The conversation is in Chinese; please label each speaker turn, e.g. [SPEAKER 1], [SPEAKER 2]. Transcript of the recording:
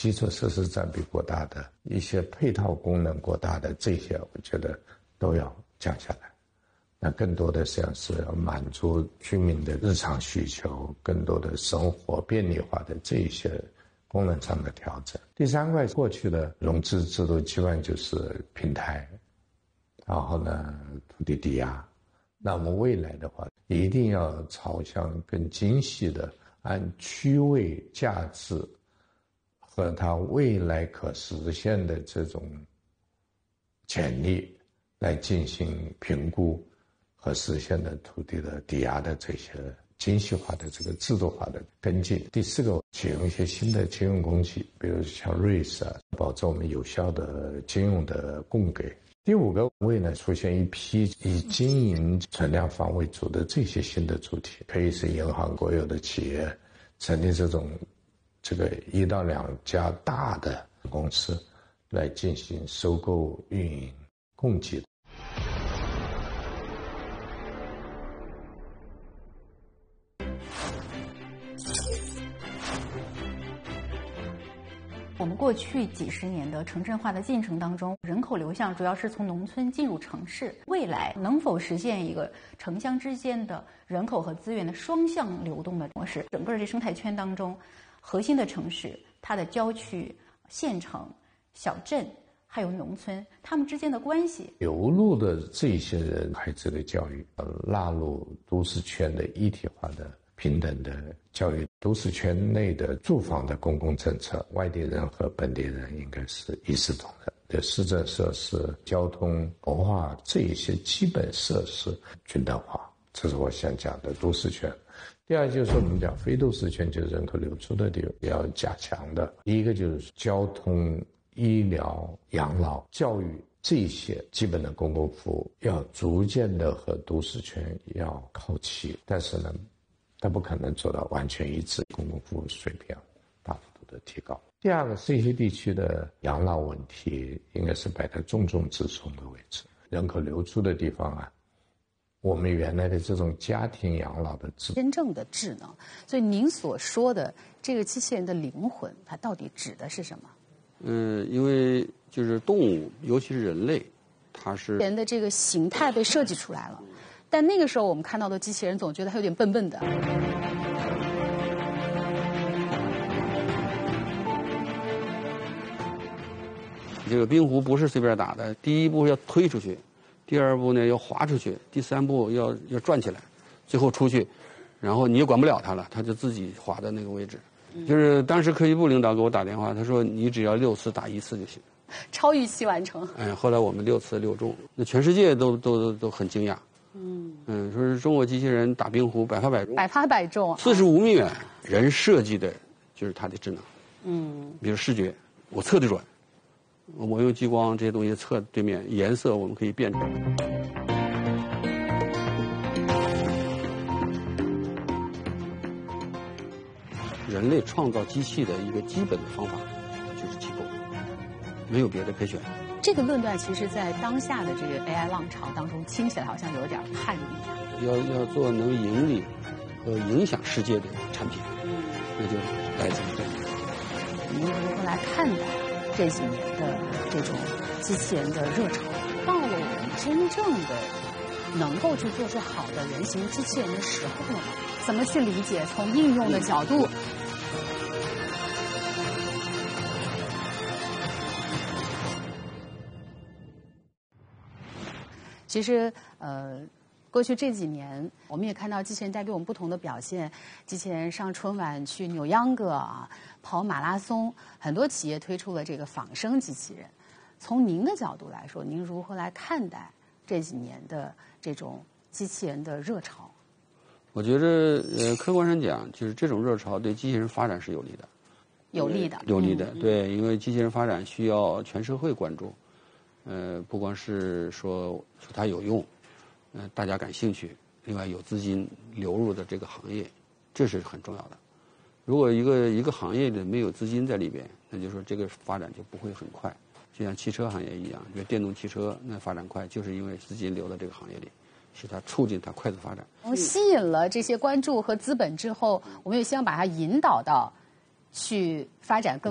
[SPEAKER 1] 基础设施占比过大的一些配套功能过大的这些，我觉得都要降下来。那更多的实际上是要满足居民的日常需求，更多的生活便利化的这一些功能上的调整。第三块，过去的融资制度基本上就是平台，然后呢土地抵押。那么未来的话，一定要朝向更精细的按区位价值和它未来可实现的这种潜力来进行评估和实现的土地的抵押的这些精细化的这个制度化的跟进。第四个，启用一些新的金融工具，比如像 REITs 啊，保证我们有效的金融的供给。第五个位呢，出现一批以经营存量房为主的这些新的主体，可以是银行、国有的企业成立这个1到2家大的公司来进行收购、运营、供给。
[SPEAKER 2] 我们过去几十年的城镇化的进程当中，人口流向主要是从农村进入城市。未来能否实现一个城乡之间的人口和资源的双向流动的模式？整个这生态圈当中，核心的城市、它的郊区、县城、小镇还有农村，它们之间的关系。流入的这些人孩子的教育，纳入都市圈的一体化的平等的教育，都市圈内的住房的公共政策，外地人和本地人应该是一视同仁。的市政设施、交通、文化这一些基本设施均等化，这是我想讲的都市圈。第二就是我们讲非都市圈，就是人口流出的地方要加强的。第一个就是交通、医疗、养老、教育这些基本的公共服务要逐渐的和都市圈要靠齐，但是呢它不可能做到完全一致，公共服务水平大幅度的提高。第二个，这些地区的养老问题应该是摆在重中之重的位置。人口流出的地方啊，我们原来的这种家庭养老的真正的智能，所以您所说的这个机器人的灵魂，它到底指的是什么？
[SPEAKER 3] 因为就是动物，尤其是人类，它是
[SPEAKER 2] 人的这个形态被设计出来了。但那个时候我们看到的机器人总觉得它有点笨笨的。
[SPEAKER 3] 这个冰壶不是随便打的，第一步要推出去，第二步呢要滑出去，第三步要转起来，最后出去，然后你也管不了它了，它就自己滑到那个位置。就是当时科技部领导给我打电话，他说你只要6次打1次就行，
[SPEAKER 2] 超预期完成。
[SPEAKER 3] 后来我们6次6中，那全世界都很惊讶。说是中国机器人打冰壶百发百中，
[SPEAKER 2] 百发百中
[SPEAKER 3] ，45米远，人设计的就是它的智能。比如视觉，我测得准，我用激光这些东西测对面颜色，我们可以辨识。人类创造机器的一个基本的方法就是机构，没有别的可选。
[SPEAKER 2] 这个论断其实在当下的这个 AI 浪潮当中听起来好像有点叛逆。
[SPEAKER 3] 要做能盈利和影响世界的产品，那就来自于这里。
[SPEAKER 2] 您如何来看待这几年的这种机器人的热潮？到了我们真正的能够去做出好的人形机器人的时候了吗？怎么去理解？从应用的角度。其实，过去这几年，我们也看到机器人带给我们不同的表现。机器人上春晚去扭秧歌啊，跑马拉松，很多企业推出了这个仿生机器人。从您的角度来说，您如何来看待这几年的这种机器人的热潮？
[SPEAKER 3] 我觉得，客观上讲，就是这种热潮对机器人发展是有利的。
[SPEAKER 2] 有利的。
[SPEAKER 3] 有利的，对，因为机器人发展需要全社会关注。不光是说它有用，大家感兴趣，另外有资金流入的这个行业，这是很重要的。如果一个行业里没有资金在里边，那就说这个发展就不会很快。就像汽车行业一样，比如电动汽车，那发展快，就是因为资金流到这个行业里，使它促进它快速发展。
[SPEAKER 2] 吸引了这些关注和资本之后，我们也希望把它引导到去发展更